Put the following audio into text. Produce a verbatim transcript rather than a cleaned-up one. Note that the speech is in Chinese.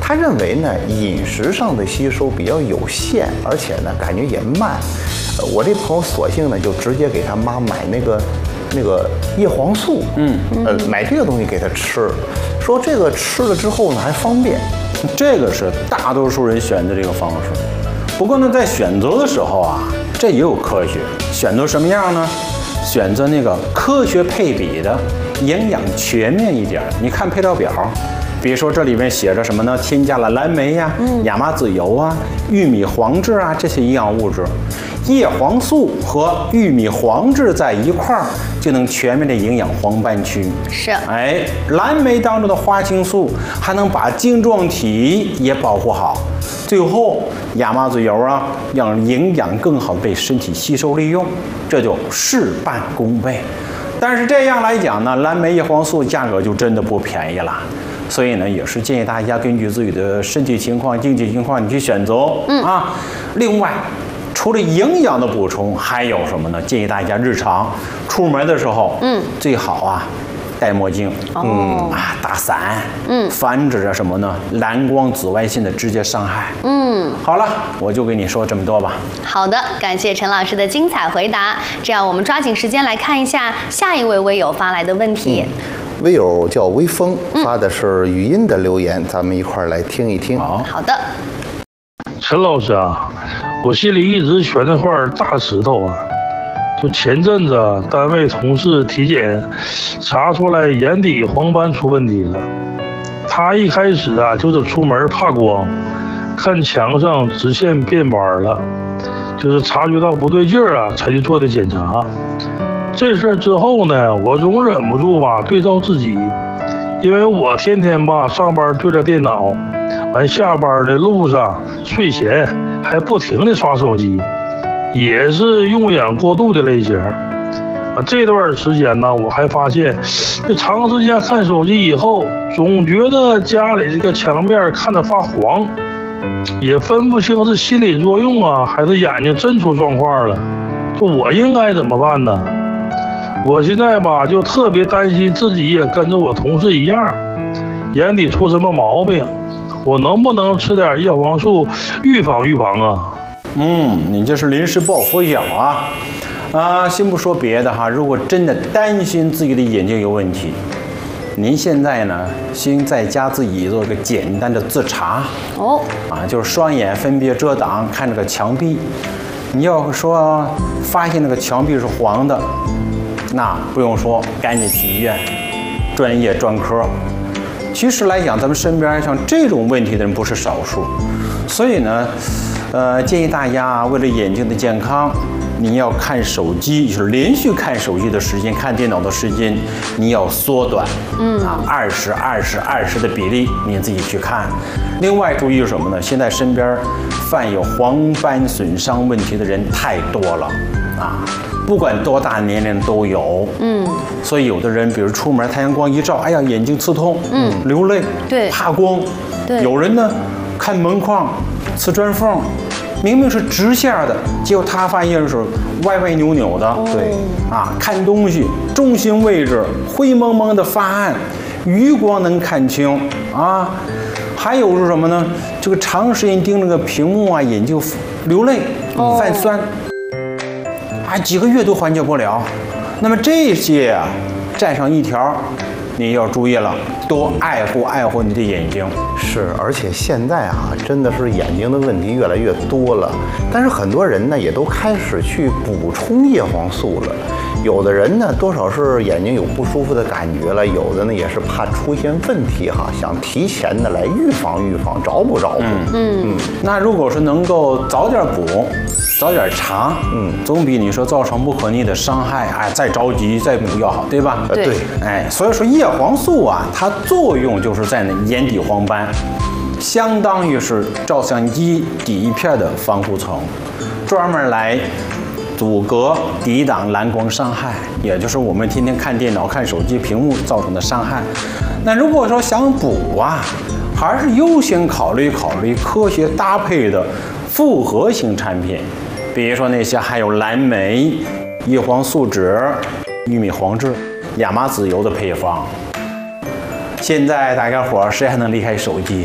他认为呢，饮食上的吸收比较有限，而且呢，感觉也慢。呃我这朋友索性呢，就直接给他妈买那个那个叶黄素，嗯，呃，买这个东西给他吃，说这个吃了之后呢还方便。 这个是大多数人选择这个方式。不过呢，在选择的时候啊，这也有科学。选择什么样呢？选择那个科学配比的、营养全面一点。你看配料表，比如说这里面写着什么呢？添加了蓝莓呀、嗯、亚麻籽油啊、玉米黄质啊这些营养物质。叶黄素和玉米黄质在一块儿，就能全面的营养黄斑区。 是， 哎，蓝莓当中的花青素还能把晶状体也保护好。最后，亚麻籽油啊，让营养更好被身体吸收利用，这就事半功倍。但是这样来讲呢，蓝莓叶黄素价格就真的不便宜了。所以呢，也是建议大家根据自己的身体情况、经济情况，你去选择。嗯啊，另外。除了营养的补充，还有什么呢？建议大家日常出门的时候，嗯，最好啊戴墨镜， 哦、 嗯啊打伞，嗯，防止着什么呢？蓝光紫外线的直接伤害。嗯，好了，我就跟你说这么多吧。 好的，感谢陈老师的精彩回答。这样我们抓紧时间来看一下下一位微友发来的问题。嗯微友叫微风，发的是语音的留言，咱们一块儿来听一听。 好， 好的。 陈老师啊，我心里一直悬着块大石头啊。就前阵子啊，单位同事体检查出来眼底黄斑出问题了。他一开始啊就是出门怕光，看墙上直线变弯了，就是察觉到不对劲儿啊，才去做的检查。这事儿之后呢，我总忍不住吧对照自己，因为我天天吧上班对着电脑，完下班的路上、睡前还不停的刷手机，也是用眼过度的类型。啊，这段时间呢，我还发现，这长时间看手机以后，总觉得家里这个墙面看着发黄，也分不清是心理作用啊，还是眼睛真出状况了。就我应该怎么办呢？我现在吧，就特别担心自己也跟着我同事一样，眼底出什么毛病。我能不能吃点叶黄素预防预防啊？ 嗯，你这是临时抱佛脚啊！啊，先不说别的哈，如果真的担心自己的眼睛有问题，您现在呢，先在家自己做个简单的自查。哦，啊，就是双眼分别遮挡，看这个墙壁。你要说发现那个墙壁是黄的，那不用说，赶紧去医院，专业专科。其实来讲，咱们身边像这种问题的人不是少数，所以呢，呃，建议大家为了眼睛的健康，你要看手机，就是连续看手机的时间、看电脑的时间，你要缩短，嗯啊，二十、二十、二十的比例，你自己去看。另外注意什么呢？现在身边犯有黄斑损伤问题的人太多了，啊。不管多大年龄都有，嗯，所以有的人，比如出门太阳光一照，哎呀，眼睛刺痛，嗯，流泪， 对， 怕光， 对， 有人呢，看门框，瓷砖缝，明明是直线的，结果他发现是歪歪扭扭的，哦、对，啊，看东西重心位置灰蒙蒙的发暗，余光能看清啊，还有是什么呢？这个长时间盯着个屏幕啊，眼睛流泪，哦、泛酸。啊，几个月都缓解不了，那么这些啊，占上一条，你要注意了，多爱护爱护你的眼睛。 是，而且现在啊，真的是眼睛的问题越来越多了，但是很多人呢，也都开始去补充叶黄素了。有的人呢，多少是眼睛有不舒服的感觉了，有的呢也是怕出现问题哈，想提前的来预防预防，着不着补？ 嗯嗯。那如果是能够早点补，早点查，嗯，总比你说造成不可逆的伤害，哎，再着急再补要好，对吧？ 对。对， 哎，所以说叶黄素啊，它作用就是在那眼底黄斑，相当于是照相机底片的防护层，专门来阻隔、抵挡蓝光伤害，也就是我们天天看电脑、看手机屏幕造成的伤害。那如果说想补啊，还是优先考虑考虑科学搭配的复合型产品，比如说那些含有蓝莓、叶黄素酯、玉米黄质、亚麻籽油的配方。现在大家伙谁还能离开手机？